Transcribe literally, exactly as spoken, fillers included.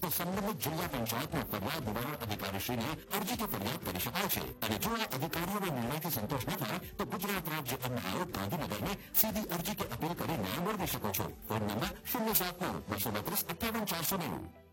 સંબંધિત જિલ્લા પંચાયતના ફરિયાદ નિવારણ અધિકારીશ્રીને અરજીથી ફરિયાદ કરી શકાય છે અને જો આ અધિકારીઓના નિર્ણયથી સંતોષ ન થાય તો ગુજરાત રાજ્ય અન્ન આયોગ ગાંધીનગરને સીધી અરજી કે અપીલ કરી ન્યાય મેળવી શકો છો. ફોન નંબર શૂન્ય સાત નવ બસો બત્રીસ અઠ્ઠાવન ચારસો નેવું.